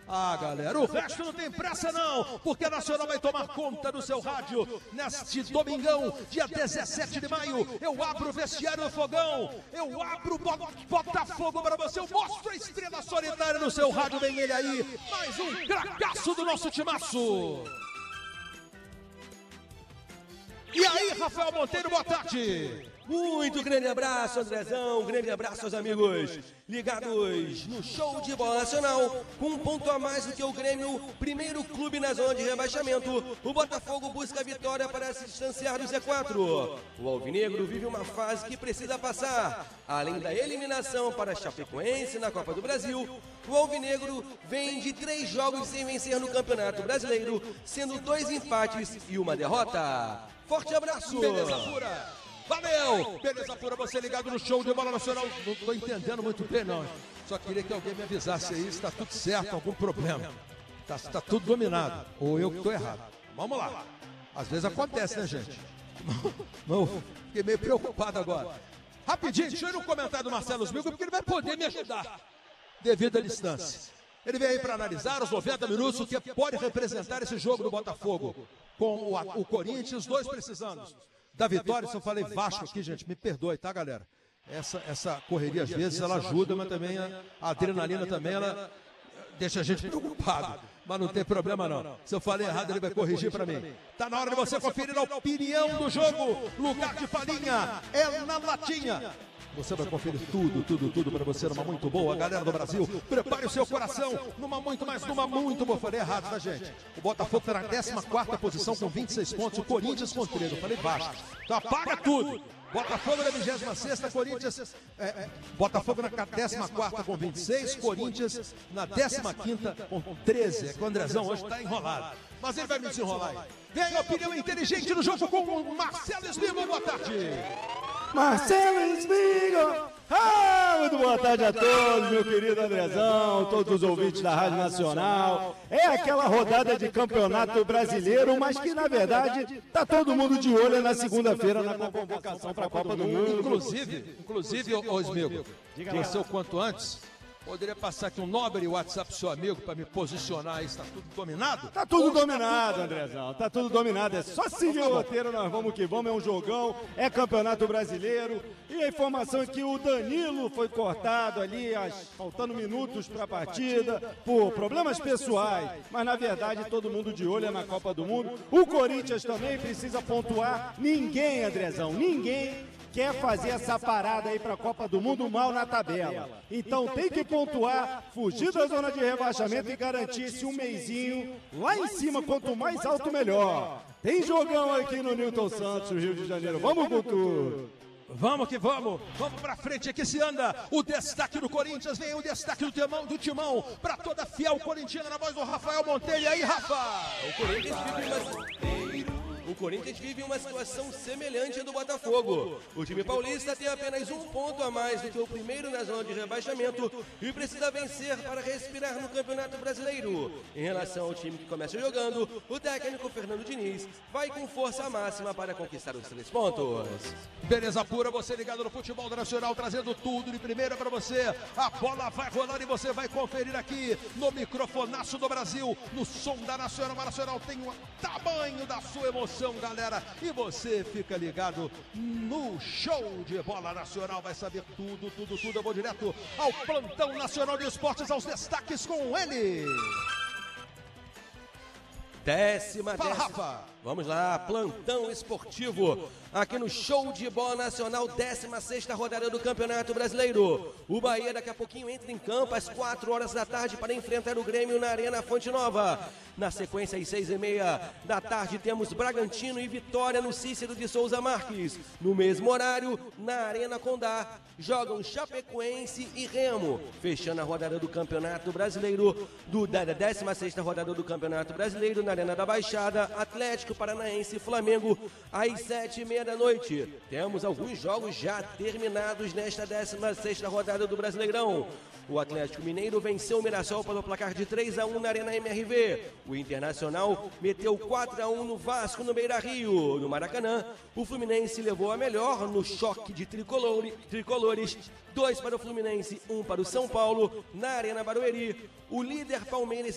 Ah, galera, o resto não tem pressa não, porque a Nacional vai tomar conta do seu rádio neste domingão, dia 17 de maio. Eu abro o vestiário do Fogão, eu abro o Botafogo para você, eu mostro a estrela solitária no seu rádio, vem ele aí, mais um cracaço do nosso timaço. E aí, Rafael Monteiro, boa tarde. Muito grande abraço, Andrezão, grande abraço aos amigos ligados no show de bola nacional. Com um ponto a mais do que o Grêmio, primeiro clube na zona de rebaixamento, o Botafogo busca a vitória para se distanciar do Z4. O Alvinegro vive uma fase que precisa passar. Além da eliminação para a Chapecoense na Copa do Brasil, o Alvinegro vem de 3 jogos sem vencer no Campeonato Brasileiro, sendo 2 empates e 1 derrota. Forte abraço! Beleza pura! Valeu! Beleza pura, você ligado no show de bola nacional. Não estou entendendo muito bem, não. Só queria que alguém me avisasse aí se está tudo certo, algum problema. Está tudo dominado. Ou eu que estou errado. Vamos lá. Às vezes acontece, né, gente? Não, fiquei meio preocupado agora. Rapidinho, deixa eu ir no comentário do Marcelo Smigo, porque ele vai poder me ajudar devido à distância. Ele vem aí para analisar os 90 minutos, o que pode representar esse jogo do Botafogo com o Corinthians, os dois precisando da vitória. Se eu falei Vasco aqui, gente, me perdoe, tá, galera? Essa correria, às vezes, ela ajuda, mas também a adrenalina também, ela deixa a gente preocupado. Mas não tem problema, não. Se eu falei errado, ele vai corrigir para mim. Tá na hora de você conferir a opinião do jogo. Lugar de farinha é na latinha. Você vai conferir tudo para você numa muito boa. Galera do Brasil, prepare o seu coração numa muito boa. Falei errado, tá, gente? O Botafogo está na 14ª posição com 26 pontos. O Corinthians com 13. Eu falei baixo. Então apaga tudo. Botafogo na 26ª, Corinthians... Botafogo na 14ª com 26, Corinthians na 15ª com 13. É que o Andrezão hoje está enrolado. Mas ele vai me desenrolar aí. Vem a opinião inteligente no jogo com o Marcelo Smigo. Boa tarde. Marcelo Smigo! Muito boa tarde a todos, meu querido Andrezão, todos os ouvintes da Rádio Nacional. É aquela rodada de campeonato brasileiro, mas que na verdade tá todo mundo de olho na segunda-feira na convocação para a Copa do Mundo. Inclusive, ô Smigo, quem ser o quanto antes, poderia passar aqui um nobre WhatsApp pro seu amigo para me posicionar aí, está tudo dominado? Tá tudo dominado, Andrezão, tá tudo dominado. É só seguir o roteiro, nós vamos que vamos, é um jogão, é campeonato brasileiro. E a informação é que o Danilo foi cortado ali, faltando minutos para a partida, por problemas pessoais. Mas na verdade todo mundo de olho é na Copa do Mundo. O Corinthians também precisa pontuar. Ninguém, Andrezão, ninguém quer fazer essa parada aí para a Copa do Mundo mal na tabela. Então tem que pontuar, fugir da zona de rebaixamento e garantir esse um mesinho lá em cima, quanto mais alto melhor. Tem jogão aqui no Newton Santos, Rio de Janeiro. Vamos com tudo. Vamos que vamos, vamos pra frente aqui se anda. O destaque do Corinthians, vem o destaque do Timão, pra toda a fiel corintiana na voz do Rafael Monteiro. E aí, Rafa? O Corinthians vive uma situação semelhante à do Botafogo. O time paulista tem apenas um ponto a mais do que o primeiro na zona de rebaixamento e precisa vencer para respirar no Campeonato Brasileiro. Em relação ao time que começa jogando, o técnico Fernando Diniz vai com força máxima para conquistar os 3 pontos. Beleza pura, você ligado no Futebol Nacional, trazendo tudo de primeira para você. A bola vai rolar e você vai conferir aqui no microfonaço do Brasil, no som da Nacional. A Nacional tem o tamanho da sua emoção, galera, e você fica ligado no show de bola nacional, vai saber tudo. Eu vou direto ao plantão nacional de esportes, aos destaques com ele. Fala, Rafa. Vamos lá, plantão esportivo, aqui no show de bola nacional, 16ª rodada do Campeonato Brasileiro. O Bahia daqui a pouquinho entra em campo às 4 horas da tarde para enfrentar o Grêmio na Arena Fonte Nova. Na sequência, às 6h30 da tarde, temos Bragantino e Vitória no Cícero de Souza Marques. No mesmo horário, na Arena Condá, jogam Chapecoense e Remo. Fechando a rodada do Campeonato Brasileiro, da 16ª rodada do Campeonato Brasileiro, na Arena da Baixada, Atlético Paranaense e Flamengo, às 7h30 da noite. Temos alguns jogos já terminados nesta 16ª rodada do Brasileirão. O Atlético Mineiro venceu o Mirassol pelo placar de 3-1 na Arena MRV. O Internacional meteu 4-1 no Vasco no Beira-Rio. No Maracanã, o Fluminense levou a melhor no choque de tricolores. 2 para o Fluminense, 1 para o São Paulo. Na Arena Barueri, o líder Palmeiras